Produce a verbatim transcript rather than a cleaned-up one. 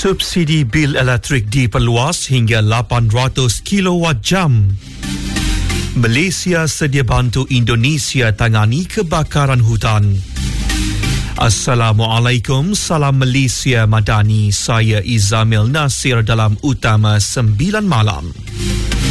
Subsidi bil elektrik diperluas hingga lapan ratus kilowatt jam. Malaysia sedia bantu Indonesia tangani kebakaran hutan. Assalamualaikum, salam Malaysia Madani. Saya Izamil Nasir dalam Utama sembilan Malam.